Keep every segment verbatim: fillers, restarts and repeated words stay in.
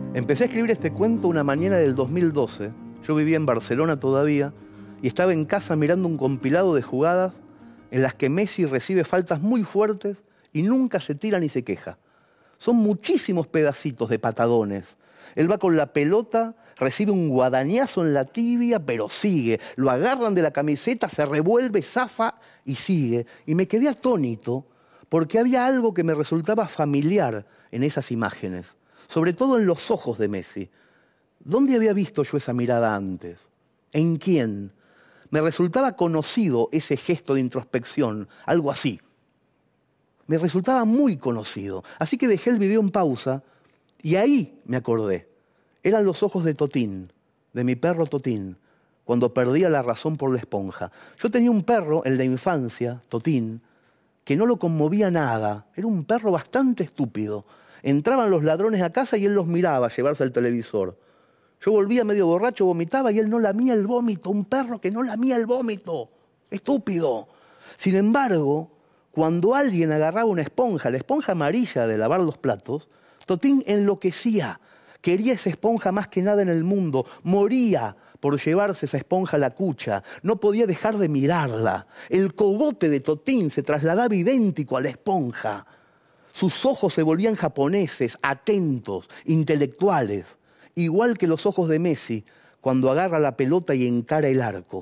Empecé a escribir este cuento una mañana del dos mil doce. Yo vivía en Barcelona todavía y estaba en casa mirando un compilado de jugadas en las que Messi recibe faltas muy fuertes y nunca se tira ni se queja. Son muchísimos pedacitos de patadones. Él va con la pelota, recibe un guadañazo en la tibia, pero sigue. Lo agarran de la camiseta, se revuelve, zafa y sigue. Y me quedé atónito porque había algo que me resultaba familiar en esas imágenes, sobre todo en los ojos de Messi. ¿Dónde había visto yo esa mirada antes? ¿En quién? Me resultaba conocido ese gesto de introspección, algo así. Me resultaba muy conocido. Así que dejé el video en pausa y ahí me acordé. Eran los ojos de Totín, de mi perro Totín, cuando perdía la razón por la esponja. Yo tenía un perro en la infancia, Totín, que no lo conmovía nada. Era un perro bastante estúpido. Entraban los ladrones a casa y él los miraba a llevarse al televisor. Yo volvía medio borracho, vomitaba y él no lamía el vómito. Un perro que no lamía el vómito. Estúpido. Sin embargo, cuando alguien agarraba una esponja, la esponja amarilla de lavar los platos, Totín enloquecía. Quería esa esponja más que nada en el mundo. Moría por llevarse esa esponja a la cucha. No podía dejar de mirarla. El cogote de Totín se trasladaba idéntico a la esponja. Sus ojos se volvían japoneses, atentos, intelectuales. Igual que los ojos de Messi cuando agarra la pelota y encara el arco.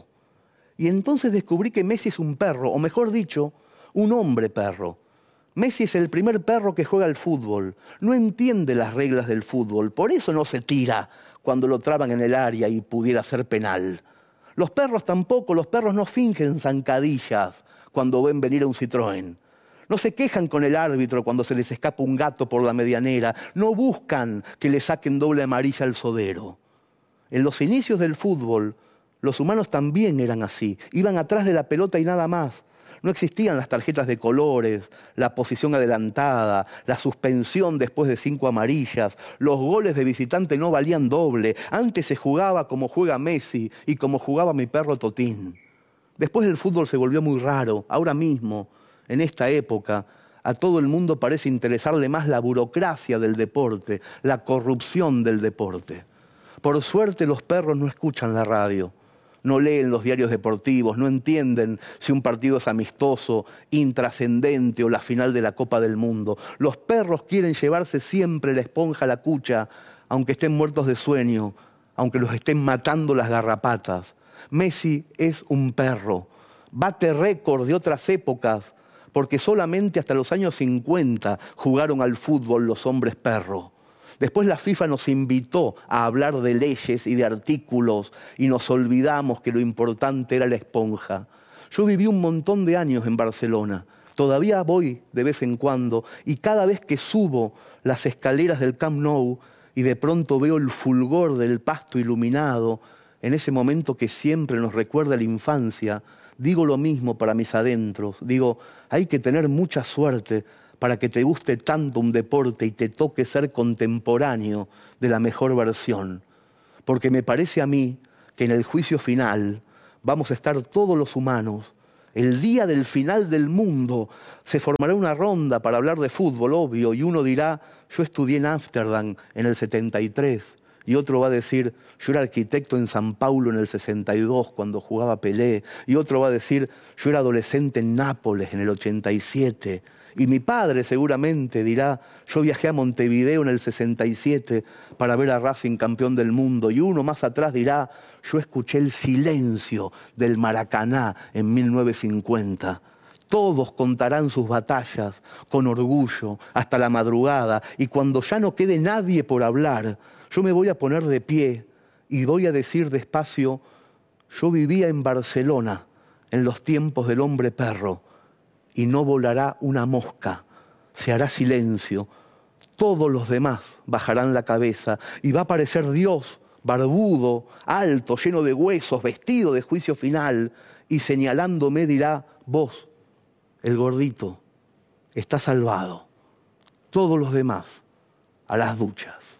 Y entonces descubrí que Messi es un perro, o mejor dicho, un hombre perro. Messi es el primer perro que juega al fútbol. No entiende las reglas del fútbol, por eso no se tira cuando lo traban en el área y pudiera ser penal. Los perros tampoco, los perros no fingen zancadillas cuando ven venir a un Citroën. No se quejan con el árbitro cuando se les escapa un gato por la medianera. No buscan que le saquen doble amarilla al sodero. En los inicios del fútbol, los humanos también eran así. Iban atrás de la pelota y nada más. No existían las tarjetas de colores, la posición adelantada, la suspensión después de cinco amarillas. Los goles de visitante no valían doble. Antes se jugaba como juega Messi y como jugaba mi perro Totín. Después el fútbol se volvió muy raro. Ahora mismo, en esta época, a todo el mundo parece interesarle más la burocracia del deporte, la corrupción del deporte. Por suerte los perros no escuchan la radio, no leen los diarios deportivos, no entienden si un partido es amistoso, intrascendente o la final de la Copa del Mundo. Los perros quieren llevarse siempre la esponja a la cucha, aunque estén muertos de sueño, aunque los estén matando las garrapatas. Messi es un perro, bate récord de otras épocas, porque solamente hasta los años cincuenta jugaron al fútbol los hombres perro. Después la FIFA nos invitó a hablar de leyes y de artículos y nos olvidamos que lo importante era la esponja. Yo viví un montón de años en Barcelona. Todavía voy de vez en cuando y cada vez que subo las escaleras del Camp Nou y de pronto veo el fulgor del pasto iluminado, en ese momento que siempre nos recuerda la infancia, digo lo mismo para mis adentros. Digo, hay que tener mucha suerte para que te guste tanto un deporte y te toque ser contemporáneo de la mejor versión. Porque me parece a mí que en el juicio final vamos a estar todos los humanos. El día del final del mundo se formará una ronda para hablar de fútbol, obvio, y uno dirá, yo estudié en Ámsterdam en el setenta y tres. Y otro va a decir, yo era arquitecto en San Paulo en el sesenta y dos cuando jugaba Pelé. Y otro va a decir, yo era adolescente en Nápoles en el ochenta y siete. Y mi padre seguramente dirá, yo viajé a Montevideo en el sesenta y siete para ver a Racing campeón del mundo. Y uno más atrás dirá, yo escuché el silencio del Maracaná en mil novecientos cincuenta. Todos contarán sus batallas con orgullo hasta la madrugada. Y cuando ya no quede nadie por hablar, yo me voy a poner de pie y voy a decir despacio, yo vivía en Barcelona en los tiempos del hombre perro y no volará una mosca, se hará silencio, todos los demás bajarán la cabeza y va a aparecer Dios, barbudo, alto, lleno de huesos, vestido de juicio final y señalándome dirá, vos, el gordito, está salvado, todos los demás a las duchas.